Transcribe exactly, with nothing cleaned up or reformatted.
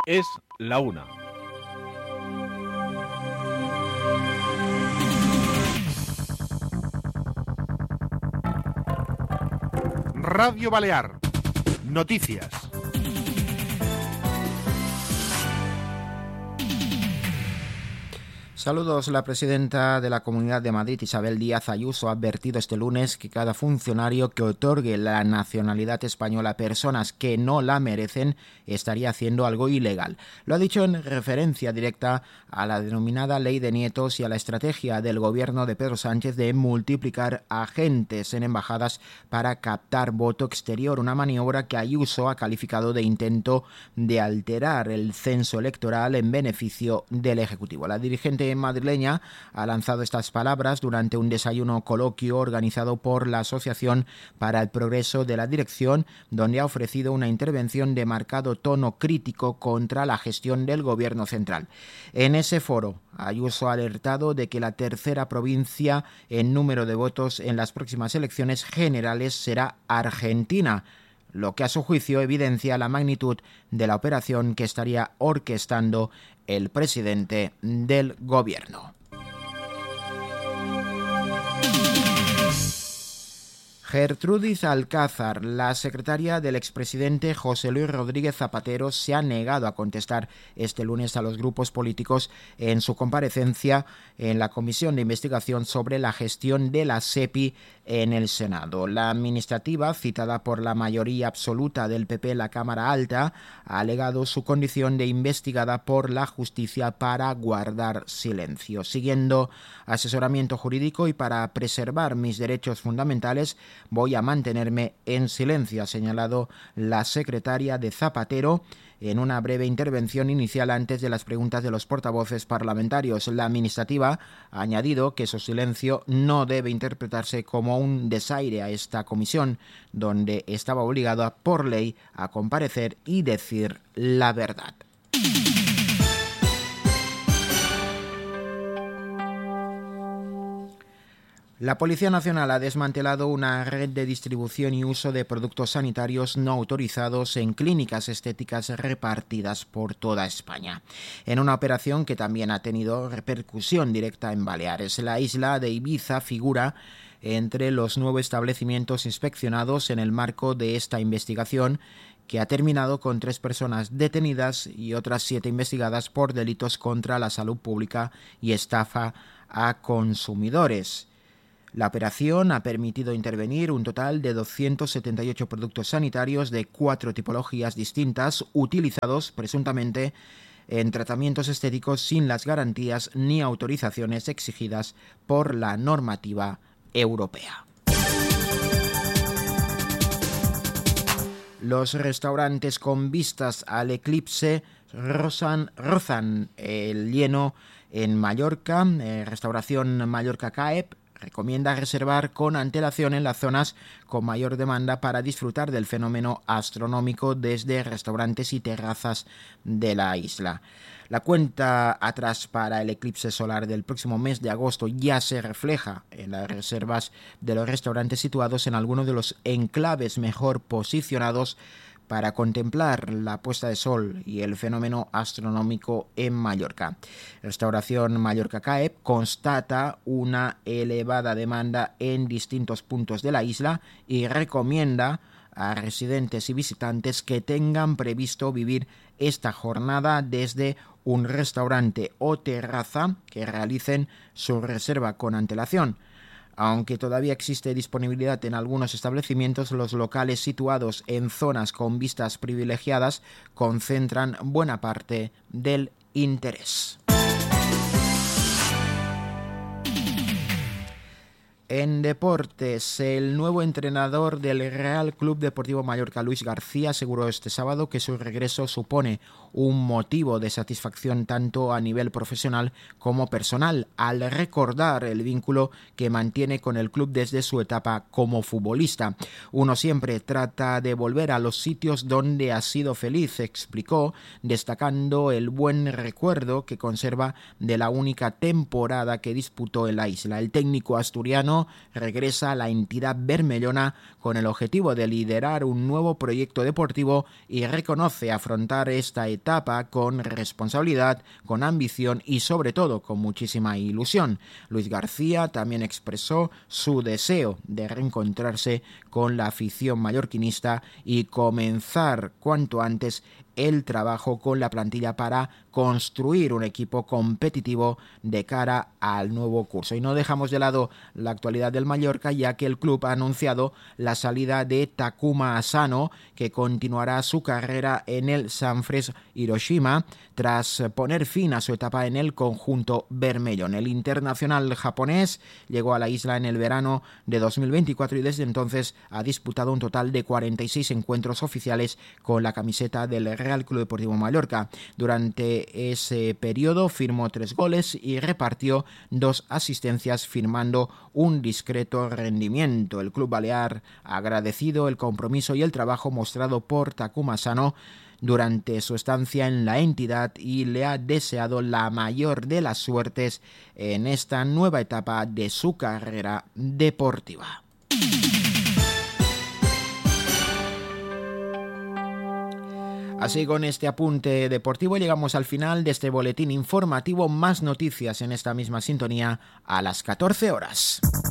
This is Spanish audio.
Es la una. Radio Balear. Noticias. Saludos. La presidenta de la Comunidad de Madrid, Isabel Díaz Ayuso, ha advertido este lunes que cada funcionario que otorgue la nacionalidad española a personas que no la merecen estaría haciendo algo ilegal. Lo ha dicho en referencia directa a la denominada Ley de Nietos y a la estrategia del gobierno de Pedro Sánchez de multiplicar agentes en embajadas para captar voto exterior, una maniobra que Ayuso ha calificado de intento de alterar el censo electoral en beneficio del Ejecutivo. La dirigente madrileña ha lanzado estas palabras durante un desayuno coloquio organizado por la Asociación para el Progreso de la Dirección, donde ha ofrecido una intervención de marcado tono crítico contra la gestión del gobierno central. En ese foro, Ayuso ha alertado de que la tercera provincia en número de votos en las próximas elecciones generales será Argentina, lo que a su juicio evidencia la magnitud de la operación que estaría orquestando el presidente del gobierno. Gertrudis Alcázar, la secretaria del expresidente José Luis Rodríguez Zapatero, se ha negado a contestar este lunes a los grupos políticos en su comparecencia en la Comisión de Investigación sobre la gestión de la SEPI en el Senado. La administrativa, citada por la mayoría absoluta del P P en la Cámara Alta, ha alegado su condición de investigada por la justicia para guardar silencio. Siguiendo asesoramiento jurídico y para preservar mis derechos fundamentales, voy a mantenerme en silencio, ha señalado la secretaria de Zapatero en una breve intervención inicial antes de las preguntas de los portavoces parlamentarios. La administrativa ha añadido que su silencio no debe interpretarse como un desaire a esta comisión, donde estaba obligada por ley a comparecer y decir la verdad. La Policía Nacional ha desmantelado una red de distribución y uso de productos sanitarios no autorizados en clínicas estéticas repartidas por toda España, en una operación que también ha tenido repercusión directa en Baleares. La isla de Ibiza figura entre los nueve establecimientos inspeccionados en el marco de esta investigación, que ha terminado con tres personas detenidas y otras siete investigadas por delitos contra la salud pública y estafa a consumidores. La operación ha permitido intervenir un total de doscientos setenta y ocho productos sanitarios de cuatro tipologías distintas, utilizados presuntamente en tratamientos estéticos sin las garantías ni autorizaciones exigidas por la normativa europea. Los restaurantes con vistas al eclipse rozan, rozan el lleno en Mallorca. Eh, Restauración Mallorca C A E P recomienda reservar con antelación en las zonas con mayor demanda para disfrutar del fenómeno astronómico desde restaurantes y terrazas de la isla. La cuenta atrás para el eclipse solar del próximo mes de agosto ya se refleja en las reservas de los restaurantes situados en algunos de los enclaves mejor posicionados para contemplar la puesta de sol y el fenómeno astronómico en Mallorca. Restauración Mallorca C A E P constata una elevada demanda en distintos puntos de la isla y recomienda a residentes y visitantes que tengan previsto vivir esta jornada desde un restaurante o terraza, que realicen su reserva con antelación. Aunque todavía existe disponibilidad en algunos establecimientos, los locales situados en zonas con vistas privilegiadas concentran buena parte del interés. En deportes, el nuevo entrenador del Real Club Deportivo Mallorca, Luis García, aseguró este sábado que su regreso supone un motivo de satisfacción tanto a nivel profesional como personal, al recordar el vínculo que mantiene con el club desde su etapa como futbolista. Uno siempre trata de volver a los sitios donde ha sido feliz, explicó, destacando el buen recuerdo que conserva de la única temporada que disputó en la isla. El técnico asturiano Asano regresa a la entidad bermellona con el objetivo de liderar un nuevo proyecto deportivo y reconoce afrontar esta etapa con responsabilidad, con ambición y sobre todo con muchísima ilusión. Luis García también expresó su deseo de reencontrarse con la afición mallorquinista y comenzar cuanto antes el trabajo con la plantilla para construir un equipo competitivo de cara al nuevo curso. Y no dejamos de lado la actualidad del Mallorca, ya que el club ha anunciado la salida de Takuma Asano, que continuará su carrera en el Sanfrecce Hiroshima tras poner fin a su etapa en el conjunto bermellón. El internacional japonés llegó a la isla en el verano de dos mil veinticuatro y desde entonces ha disputado un total de cuarenta y seis encuentros oficiales con la camiseta del Real Club Deportivo Mallorca. Durante ese periodo firmó tres goles y repartió dos asistencias, firmando un discreto rendimiento. El club balear ha agradecido el compromiso y el trabajo mostrado por Takuma Asano durante su estancia en la entidad y le ha deseado la mayor de las suertes en esta nueva etapa de su carrera deportiva. Así, con este apunte deportivo llegamos al final de este boletín informativo. Más noticias en esta misma sintonía a las catorce horas.